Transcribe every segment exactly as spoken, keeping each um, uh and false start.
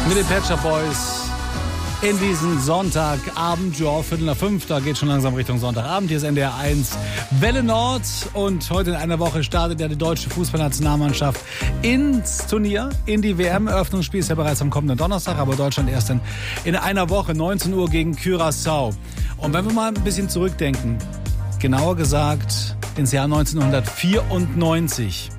mit den Pet Shop Boys in diesen Sonntagabend. Ja, Viertel nach fünf, da geht schon langsam Richtung Sonntagabend. Hier ist N D R eins Welle Nord und heute in einer Woche startet ja die deutsche Fußballnationalmannschaft ins Turnier, in die W M-Eröffnungsspiel. Ist ja bereits am kommenden Donnerstag, aber Deutschland erst in, in einer Woche, neunzehn Uhr gegen Curaçao. Und wenn wir mal ein bisschen zurückdenken, genauer gesagt ins Jahr neunzehnhundertvierundneunzig,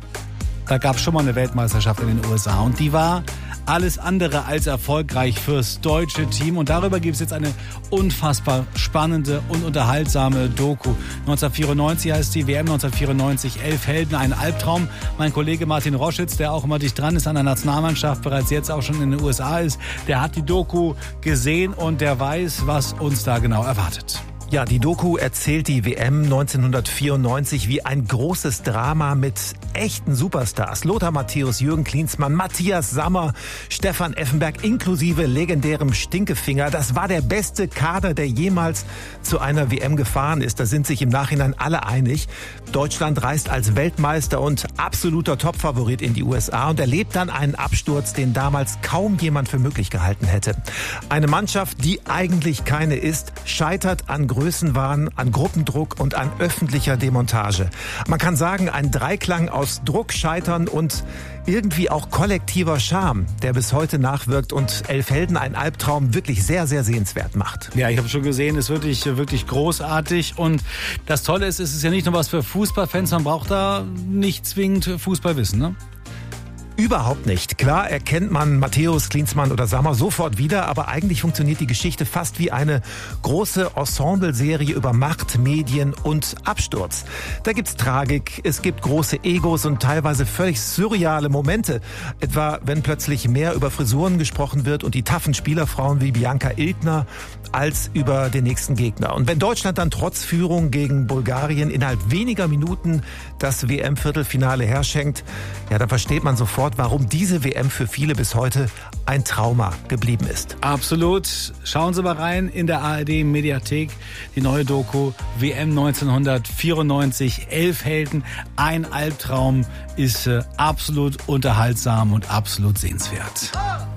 da gab es schon mal eine Weltmeisterschaft in den U S A und die war alles andere als erfolgreich fürs deutsche Team. Und darüber gibt es jetzt eine unfassbar spannende und unterhaltsame Doku. neunzehnhundertvierundneunzig heißt die W M neunzehnhundertvierundneunzig, elf Helden, ein Albtraum. Mein Kollege Martin Roschitz, der auch immer dicht dran ist an der Nationalmannschaft, bereits jetzt auch schon in den U S A ist, der hat die Doku gesehen und der weiß, was uns da genau erwartet. Ja, die Doku erzählt die W M neunzehnhundertvierundneunzig wie ein großes Drama mit echten Superstars. Lothar Matthäus, Jürgen Klinsmann, Matthias Sammer, Stefan Effenberg inklusive legendärem Stinkefinger. Das war der beste Kader, der jemals zu einer W M gefahren ist. Da sind sich im Nachhinein alle einig. Deutschland reist als Weltmeister und absoluter Topfavorit in die U S A und erlebt dann einen Absturz, den damals kaum jemand für möglich gehalten hätte. Eine Mannschaft, die eigentlich keine ist, scheitert an Größenwahn, an Gruppendruck und an öffentlicher Demontage. Man kann sagen, ein Dreiklang aus Druck, Scheitern und irgendwie auch kollektiver Charme, der bis heute nachwirkt und Elf Helden ein Albtraum wirklich sehr, sehr sehenswert macht. Ja, ich habe schon gesehen, ist wirklich, wirklich großartig. Und das Tolle ist, es ist ja nicht nur was für Fußballfans, man braucht da nicht zwingend Fußballwissen, ne? Überhaupt nicht. Klar erkennt man Matthäus, Klinsmann oder Sammer sofort wieder, aber eigentlich funktioniert die Geschichte fast wie eine große Ensemble-Serie über Macht, Medien und Absturz. Da gibt's Tragik, es gibt große Egos und teilweise völlig surreale Momente. Etwa, wenn plötzlich mehr über Frisuren gesprochen wird und die taffen Spielerfrauen wie Bianca Ilkner als über den nächsten Gegner. Und wenn Deutschland dann trotz Führung gegen Bulgarien innerhalb weniger Minuten das W M-Viertelfinale herschenkt, ja, dann versteht man sofort, warum diese W M für viele bis heute ein Trauma geblieben ist. Absolut. Schauen Sie mal rein in der A R D-Mediathek. Die neue Doku W M neunzehnhundertvierundneunzig, elf Helden, ein Albtraum, ist äh, absolut unterhaltsam und absolut sehenswert.